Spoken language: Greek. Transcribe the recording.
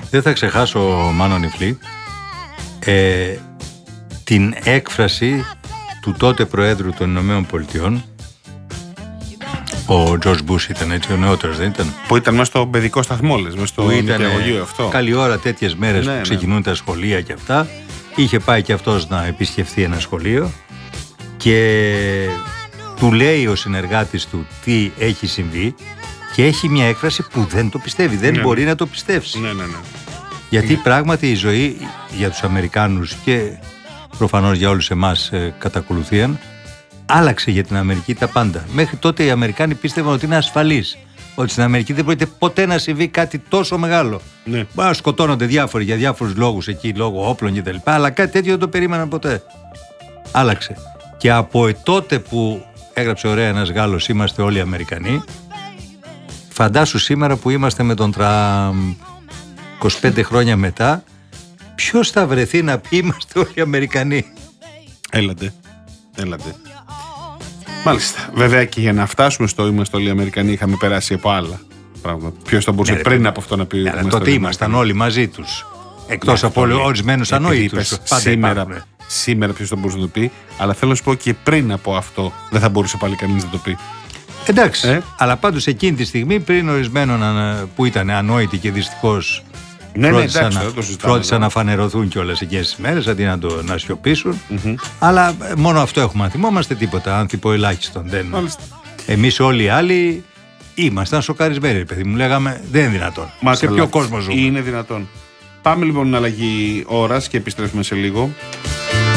Δεν θα ξεχάσω, Μάνο Νιφλή, την έκφραση του τότε Προέδρου των Ηνωμένων Πολιτειών. Ο George Bush ήταν έτσι, ο νεότερος δεν ήταν? Που ήταν μέσα στο παιδικό σταθμό, λες, μέσα στο νηπιαγωγείο αυτό. Καλή ώρα τέτοιες μέρες που ξεκινούν τα σχολεία και αυτά. Είχε πάει και αυτός να επισκεφθεί ένα σχολείο και του λέει ο συνεργάτης του τι έχει συμβεί και έχει μια έκφραση που δεν το πιστεύει, δεν μπορεί να το πιστέψει. Γιατί πράγματι η ζωή για τους Αμερικάνους και προφανώς για όλους εμάς κατακολουθίαν, άλλαξε για την Αμερική τα πάντα. Μέχρι τότε οι Αμερικάνοι πίστευαν ότι είναι ασφαλείς, ότι στην Αμερική δεν πρόκειται ποτέ να συμβεί κάτι τόσο μεγάλο. Σκοτώνονται διάφοροι για διάφορους λόγους εκεί, λόγω όπλων κτλ. Αλλά κάτι τέτοιο δεν το περίμεναν ποτέ. Άλλαξε. Και από τότε που έγραψε ωραία ένας Γάλλος, είμαστε όλοι Αμερικανοί, φαντάσου σήμερα που είμαστε με τον Τραμπ 25 χρόνια μετά, ποιος θα βρεθεί να πει είμαστε όλοι Αμερικανοί? Έλατε. Μάλιστα. Βέβαια και για να φτάσουμε στο είμαστε όλοι Αμερικανοί είχαμε περάσει από άλλα πράγματα. Ποιος θα μπορούσε πριν από αυτό να πει? Τότε ήμασταν όλοι μαζί τους. Εκτός από ορισμένους ανόητους. Σήμερα ποιος θα μπορούσε να το πει, αλλά θέλω να σου πω και πριν από αυτό δεν θα μπορούσε πάλι κανείς να το πει. Εντάξει, αλλά πάντως εκείνη τη στιγμή πριν ορισμένων που ήταν ανόητοι και δυστυχώς φρόντισαν να φανερωθούν κιόλας εκείνες τις μέρες αντί να σιωπήσουν. Αλλά μόνο αυτό έχουμε να θυμόμαστε, τίποτα ανθιποελάχιστον. Εμείς όλοι οι άλλοι ήμασταν σοκαρισμένοι, παιδί μου, λέγαμε δεν είναι δυνατόν. Σε ποιο κόσμο ζούμε? Είναι δυνατόν. Πάμε λοιπόν αλλαγή ώρας και επιστρέφουμε σε λίγο.